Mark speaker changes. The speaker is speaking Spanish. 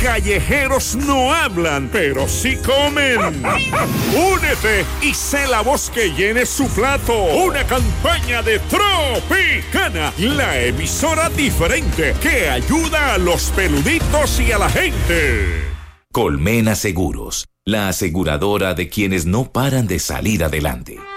Speaker 1: callejeros no hablan, pero sí comen. Únete y sé la voz que llene su plato. Una campaña de Tropicana, la emisora diferente que ayuda a los peluditos y a la gente.
Speaker 2: Colmena Seguros, la aseguradora de quienes no paran de salir adelante.